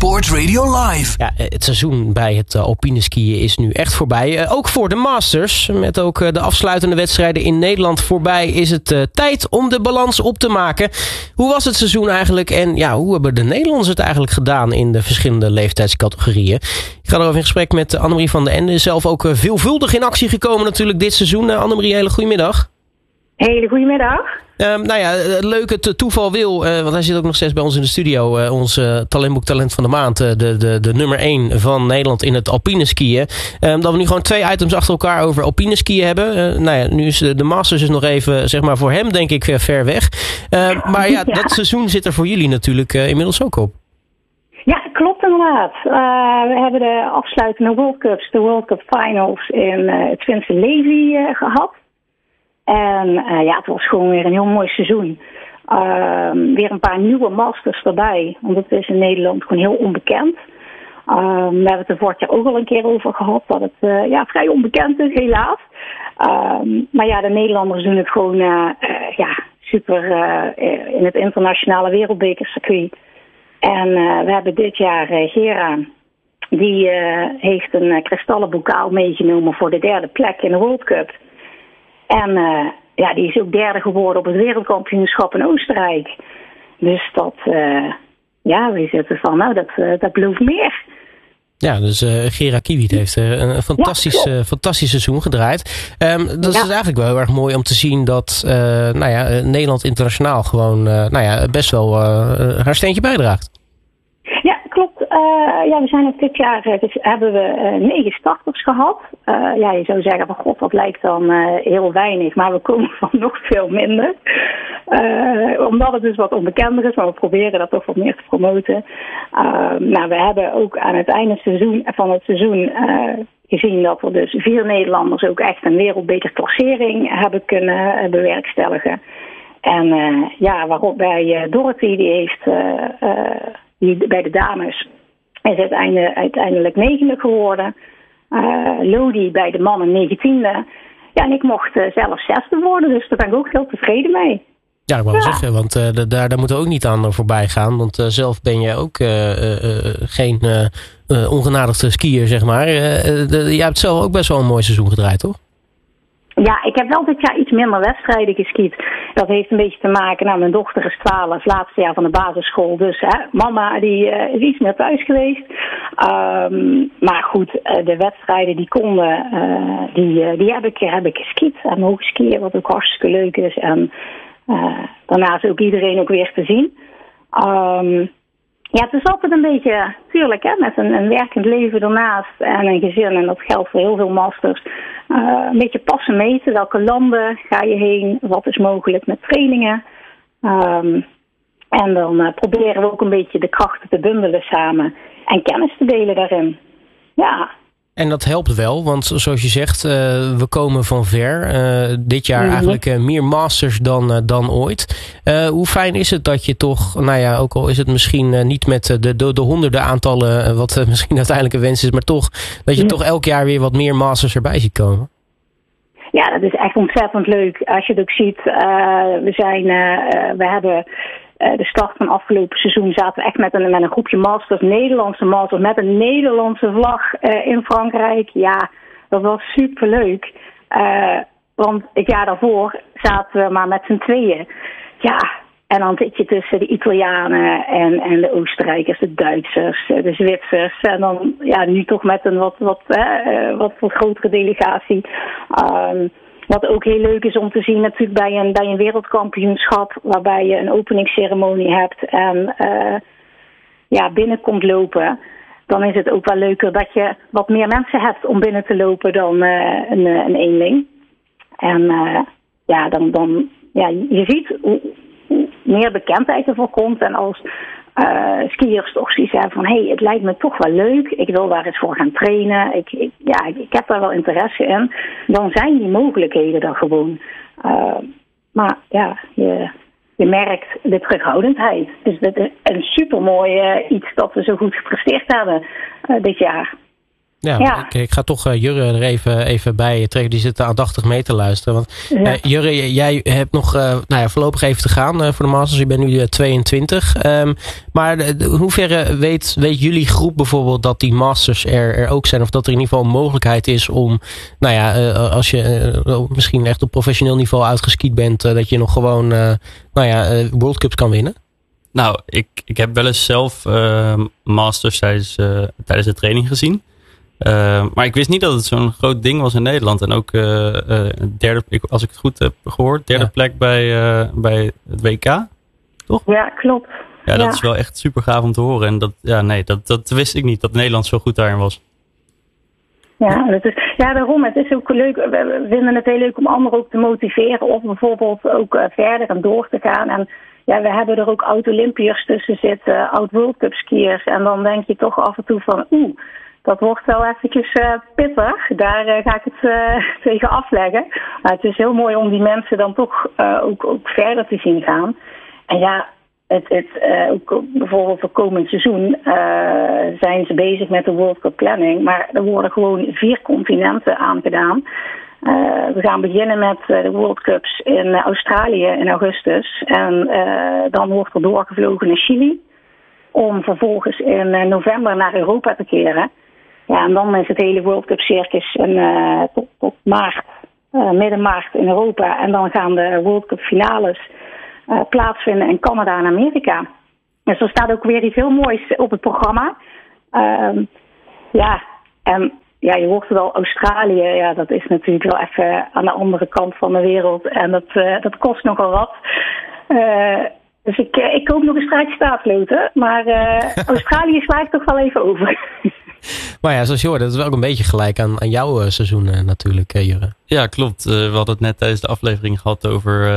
Sport Radio Live. Ja, het seizoen bij het alpine skiën is nu echt voorbij. Ook voor de Masters. Met ook de afsluitende wedstrijden in Nederland voorbij is het tijd om de balans op te maken. Hoe was het seizoen eigenlijk? En ja, hoe hebben de Nederlanders het eigenlijk gedaan in de verschillende leeftijdscategorieën? Ik ga erover in gesprek met Annemarie van den Ende. Zelf ook veelvuldig in actie gekomen natuurlijk dit seizoen. Annemarie, hele goedemiddag. Hele goedemiddag. Leuk het toeval wil, want hij zit ook nog steeds bij ons in de studio. Ons talentboek Talent van de Maand, de nummer 1 van Nederland in het alpine skiën. Dat we nu gewoon 2 items achter elkaar over alpine skiën hebben. Nu is de Masters dus nog even, zeg maar voor hem denk ik ver weg. Maar ja, dat seizoen zit er voor jullie natuurlijk inmiddels ook op. Ja, klopt inderdaad. We hebben de afsluitende World Cups, de World Cup Finals in het Twentse Levi gehad. En het was gewoon weer een heel mooi seizoen. Weer een paar nieuwe masters erbij. Want het is in Nederland gewoon heel onbekend. We hebben het er vorig jaar ook al een keer over gehad. Dat het vrij onbekend is, helaas. Maar ja, de Nederlanders doen het gewoon super in het internationale wereldbekercircuit. En we hebben dit jaar Gera. Die heeft een kristallen bokaal meegenomen voor de 3e plek in de World Cup. En die is ook 3e geworden op het wereldkampioenschap in Oostenrijk. Dus we zitten van, dat belooft meer. Ja, dus Gera Kiewiet heeft een fantastisch seizoen gedraaid. Dat is eigenlijk wel heel erg mooi om te zien dat Nederland internationaal gewoon best wel haar steentje bijdraagt. Ja, klopt. We zijn ook dit jaar hebben we 9 starters gehad. Je zou zeggen van god, dat lijkt dan heel weinig, maar we komen van nog veel minder. Omdat het dus wat onbekender is, maar we proberen dat toch wat meer te promoten. We hebben ook aan het einde van het seizoen gezien dat we dus 4 Nederlanders ook echt een wereldbekerklassering hebben kunnen bewerkstelligen. En waarop bij Dorothy, die heeft die bij de dames is uiteindelijk 9e geworden. Lodi bij de mannen 19e. Ja, en ik mocht zelf 6e worden, dus daar ben ik ook heel tevreden mee. Ja, ik wou zeggen, want daar moeten we ook niet aan voorbij gaan. Want zelf ben je ook geen ongenadigde skier, zeg maar. Je hebt zelf ook best wel een mooi seizoen gedraaid, toch? Ja, ik heb wel dit jaar iets minder wedstrijden geskiet. Dat heeft een beetje te maken, mijn dochter is 12, laatste jaar van de basisschool. Dus mama die is iets meer thuis geweest. Maar goed, de wedstrijden die konden, die heb ik geskiet. En mogen skiën, wat ook hartstikke leuk is. En daarna is ook iedereen ook weer te zien. Het is altijd een beetje, tuurlijk, met een werkend leven ernaast en een gezin. En dat geldt voor heel veel masters. Een beetje passen meten. Welke landen ga je heen? Wat is mogelijk met trainingen? En dan proberen we ook een beetje de krachten te bundelen samen. En kennis te delen daarin. Ja. En dat helpt wel, want zoals je zegt, we komen van ver. Dit jaar eigenlijk meer masters dan ooit. Hoe fijn is het dat je toch, ook al is het misschien niet met de honderden aantallen, wat misschien uiteindelijk een wens is, maar toch, dat je toch elk jaar weer wat meer masters erbij ziet komen? Ja, dat is echt ontzettend leuk. Als je het ook ziet, we hebben de start van afgelopen seizoen zaten we echt met een groepje masters, Nederlandse masters, met een Nederlandse vlag in Frankrijk. Ja, dat was superleuk. Want het jaar daarvoor zaten we maar met z'n tweeën. Ja, en dan zit je tussen de Italianen en de Oostenrijkers, de Duitsers, de Zwitsers. En dan nu toch met een wat grotere delegatie. Wat ook heel leuk is om te zien natuurlijk bij een wereldkampioenschap, waarbij je een openingsceremonie hebt en binnenkomt lopen. Dan is het ook wel leuker dat je wat meer mensen hebt om binnen te lopen dan een eenling. En je ziet hoe meer bekendheid ervoor komt. En als skiers toch zoiets hebben van, het lijkt me toch wel leuk. Ik wil daar eens voor gaan trainen. Ik heb daar wel interesse in. Dan zijn die mogelijkheden er gewoon. Je merkt de terughoudendheid. Dus dat is een supermooi iets dat we zo goed gepresteerd hebben dit jaar. Ja. Ik ga toch Jurre er even bij trekken. Die zit aandachtig mee te luisteren. Want Jurre, jij hebt nog voorlopig even te gaan voor de Masters. Je bent nu 22. Maar in hoeverre weet jullie groep bijvoorbeeld dat die Masters er ook zijn? Of dat er in ieder geval een mogelijkheid is om, als je misschien echt op professioneel niveau uitgeskiet bent, dat je nog gewoon World Cups kan winnen? Nou, ik heb wel eens zelf Masters tijdens de training gezien. Maar ik wist niet dat het zo'n groot ding was in Nederland. En ook als ik het goed heb gehoord, derde plek bij het WK, toch? Ja, klopt. Ja, dat is wel echt super gaaf om te horen. En dat wist ik niet, dat Nederland zo goed daarin was. Ja, daarom. Het is ook leuk. We vinden het heel leuk om anderen ook te motiveren. Of bijvoorbeeld ook verder en door te gaan. En ja, we hebben er ook oud-Olympiërs tussen zitten, oud-World Cup skiers. En dan denk je toch af en toe van, dat wordt wel eventjes pittig. Daar ga ik het tegen afleggen. Maar het is heel mooi om die mensen dan toch ook verder te zien gaan. En ja, ook bijvoorbeeld voor komend seizoen zijn ze bezig met de World Cup planning. Maar er worden gewoon 4 continenten aangedaan. We gaan beginnen met de World Cups in Australië in augustus. En dan wordt er doorgevlogen naar Chili. Om vervolgens in november naar Europa te keren. Ja, en dan is het hele World Cup circus tot maart, midden maart in Europa. En dan gaan de World Cup finales plaatsvinden in Canada en Amerika. Dus er staat ook weer iets heel moois op het programma. Je hoort het al, Australië, dat is natuurlijk wel even aan de andere kant van de wereld. En dat kost nogal wat. Dus ik koop nog een strijd staatsloten. Maar Australië sla ik toch wel even over. Maar ja, zoals je hoort, dat is wel ook een beetje gelijk aan jouw seizoen natuurlijk, Jurre. Ja, klopt. We hadden het net tijdens de aflevering gehad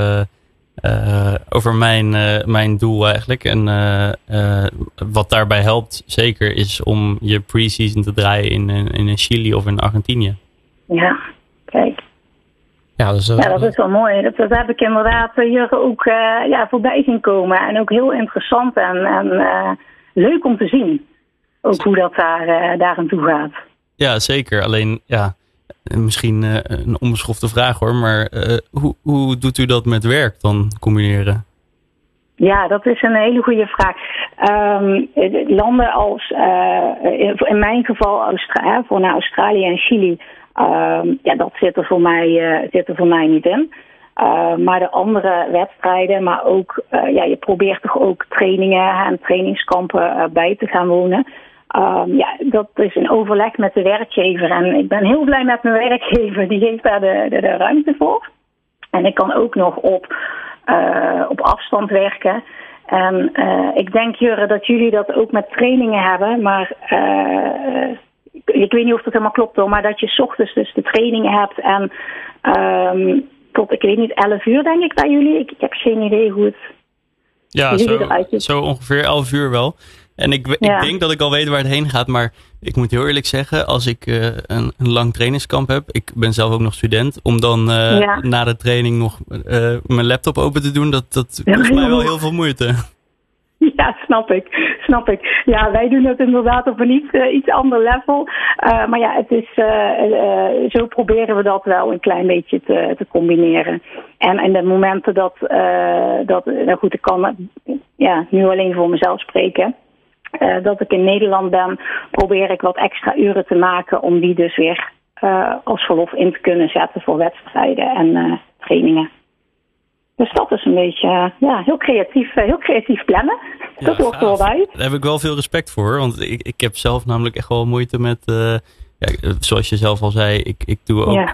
over mijn doel eigenlijk. En wat daarbij helpt zeker is om je pre-season te draaien in Chili of in Argentinië. Ja, kijk. Ja, dat is wel mooi. Dat heb ik inderdaad hier ook voorbij zien komen. En ook heel interessant en leuk om te zien. Ook hoe dat daar aan toe gaat. Ja, zeker. Alleen, misschien een onbeschofte vraag hoor. Maar hoe doet u dat met werk dan combineren? Ja, dat is een hele goede vraag. Landen als, in mijn geval voor naar Australië en Chili, dat zit er voor mij niet in. Maar de andere wedstrijden, maar ook, je probeert toch ook trainingen en trainingskampen bij te gaan wonen. Dat is een overleg met de werkgever. En ik ben heel blij met mijn werkgever. Die geeft daar de ruimte voor. En ik kan ook nog op afstand werken. En ik denk, Jurre, dat jullie dat ook met trainingen hebben. Maar ik weet niet of dat helemaal klopt hoor. Maar dat je 's ochtends dus de trainingen hebt. En tot, ik weet niet, 11 uur denk ik bij jullie. Ik heb geen idee hoe het eruit ziet. Zo ongeveer 11 uur wel. En ik denk dat ik al weet waar het heen gaat. Maar ik moet heel eerlijk zeggen, als ik een lang trainingskamp heb. Ik ben zelf ook nog student. Om dan na de training nog mijn laptop open te doen. Dat kost mij wel heel veel moeite. Ja, snap ik. Ja, wij doen het inderdaad op een iets ander level. Maar ja, het is, zo proberen we dat wel een klein beetje te combineren. En in de momenten ik kan nu alleen voor mezelf spreken. Dat ik in Nederland ben, probeer ik wat extra uren te maken om die dus weer als verlof in te kunnen zetten voor wedstrijden en trainingen. Dus dat is een beetje heel creatief plannen. Dat hoort er wel bij. Daar heb ik wel veel respect voor, want ik heb zelf namelijk echt wel moeite met, zoals je zelf al zei, ik doe ook,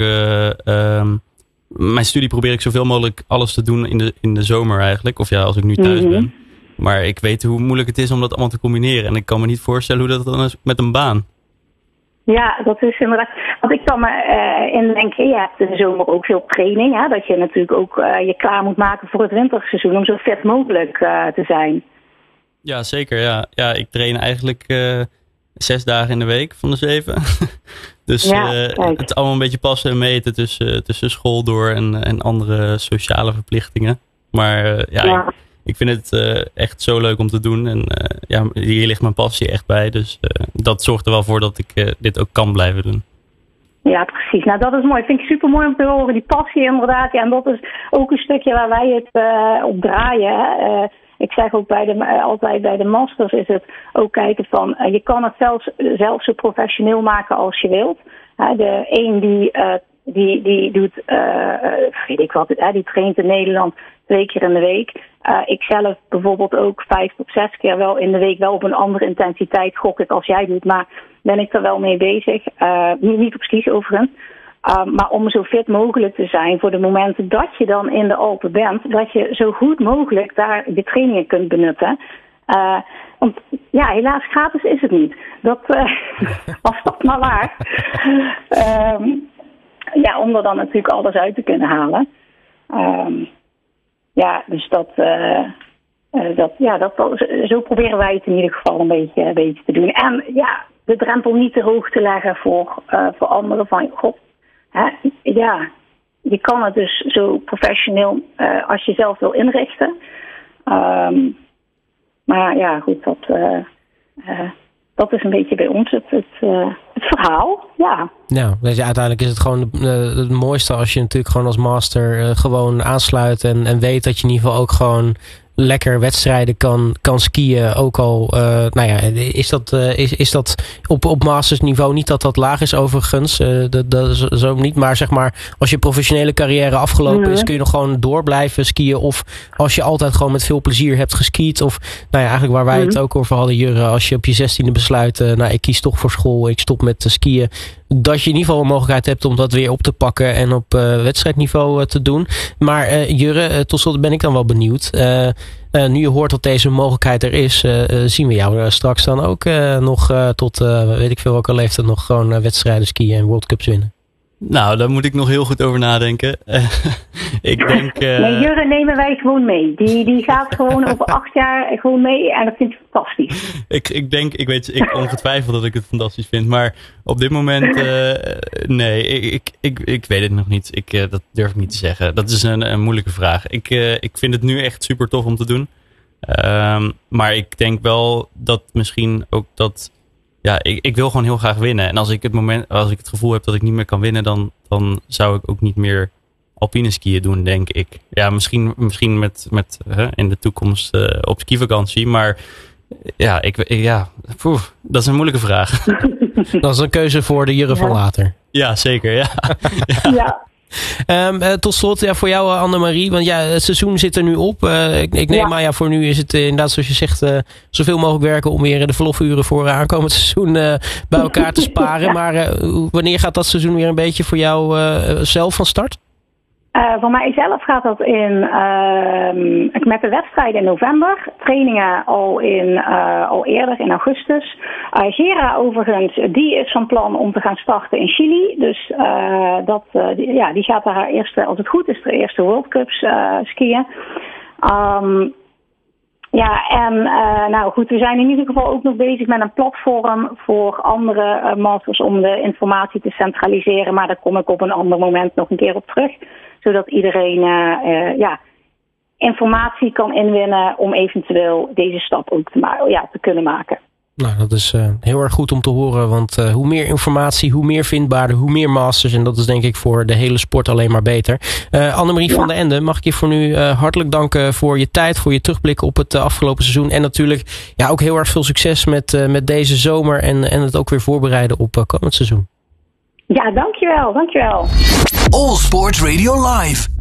mijn studie probeer ik zoveel mogelijk alles te doen in de zomer eigenlijk, of als ik nu thuis ben. Maar ik weet hoe moeilijk het is om dat allemaal te combineren. En ik kan me niet voorstellen hoe dat dan is met een baan. Ja, dat is inderdaad. Want ik kan me indenken, je hebt in de zomer ook veel training. Hè, dat je natuurlijk ook je klaar moet maken voor het winterseizoen om zo fit mogelijk te zijn. Ja, zeker. Ja, ik train eigenlijk 6 dagen in de week van de 7. Dus het is allemaal een beetje passen en meten tussen school door en andere sociale verplichtingen. Maar ik vind het echt zo leuk om te doen. En hier ligt mijn passie echt bij. Dus dat zorgt er wel voor dat ik dit ook kan blijven doen. Ja, precies. Nou, dat is mooi. Vind ik super mooi om te horen. Die passie inderdaad. Ja, en dat is ook een stukje waar wij het op draaien. Hè. Ik zeg ook altijd bij de Masters is het ook kijken van... je kan het zelfs zo professioneel maken als je wilt. De een die doet, weet ik wat, die traint in Nederland 2 keer in de week. Ik zelf bijvoorbeeld ook 5 tot 6 keer wel in de week, wel op een andere intensiteit, gok ik als jij doet, maar ben ik er wel mee bezig. Niet op skis overigens. Maar om zo fit mogelijk te zijn voor de momenten dat je dan in de Alpen bent, dat je zo goed mogelijk daar de trainingen kunt benutten. Want ja, helaas gratis is het niet. Dat was dat maar waar. Om er dan natuurlijk alles uit te kunnen halen. Dus zo proberen wij het in ieder geval een beetje te doen. En ja, de drempel niet te hoog te leggen voor anderen van, god, je kan het dus zo professioneel als je zelf wil inrichten. Maar ja, goed, dat is een beetje bij ons het verhaal, ja. Nou, dus uiteindelijk is het gewoon het mooiste als je natuurlijk gewoon als master gewoon aansluit en weet dat je in ieder geval ook gewoon lekker wedstrijden kan skiën. Ook al, is dat op mastersniveau niet dat laag is overigens. Dat is zo niet. Maar zeg maar, als je professionele carrière afgelopen is, kun je nog gewoon door blijven skiën. Of als je altijd gewoon met veel plezier hebt geskiet. Of eigenlijk waar wij het ook over hadden, Jurre. Als je op je 16e besluit, ik kies toch voor school. Ik stop met skiën. Dat je in ieder geval een mogelijkheid hebt om dat weer op te pakken en op wedstrijdniveau te doen. Maar Jurre, tot slot ben ik dan wel benieuwd. Nu je hoort dat deze mogelijkheid er is, zien we jou straks dan ook nog tot, weet ik veel welke leeftijd, nog gewoon wedstrijden skiën en World Cups winnen? Nou, daar moet ik nog heel goed over nadenken. Ik denk... Nee, Jurre nemen wij gewoon mee. Die gaat gewoon over 8 jaar gewoon mee en dat vind ik fantastisch. Ik weet ongetwijfeld dat ik het fantastisch vind, maar op dit moment, nee, ik weet het nog niet. Dat durf ik niet te zeggen. Dat is een moeilijke vraag. Ik vind het nu echt super tof om te doen. Maar ik denk wel dat misschien ook dat... Ja, ik wil gewoon heel graag winnen. En als ik het gevoel heb dat ik niet meer kan winnen, dan zou ik ook niet meer alpine skiën doen, denk ik. Ja, misschien met in de toekomst op skivakantie. Maar dat is een moeilijke vraag. Dat is een keuze voor de Jurre van later. Ja, zeker. Ja. Tot slot voor jou, Annemarie, want het seizoen zit er nu op. Ik neem aan, voor nu is het inderdaad, zoals je zegt, zoveel mogelijk werken om weer de verlofuren voor aankomend seizoen bij elkaar te sparen. Maar wanneer gaat dat seizoen weer een beetje voor jou zelf van start? Voor mijzelf gaat dat met de wedstrijden in november. Trainingen al eerder in augustus. Gera overigens, die is van plan om te gaan starten in Chili. Dus die gaat daar haar eerste, als het goed is, de eerste World Cups skiën. We zijn in ieder geval ook nog bezig met een platform voor andere masters om de informatie te centraliseren. Maar daar kom ik op een ander moment nog een keer op terug. Zodat iedereen informatie kan inwinnen om eventueel deze stap ook te kunnen maken. Nou, dat is heel erg goed om te horen, want hoe meer informatie, hoe meer vindbaarder, hoe meer masters. En dat is denk ik voor de hele sport alleen maar beter. Annemarie van der Ende, mag ik je voor nu hartelijk danken voor je tijd, voor je terugblik op het afgelopen seizoen. En natuurlijk ook heel erg veel succes met deze zomer en het ook weer voorbereiden op komend seizoen. Ja, dankjewel. All Sports Radio Live.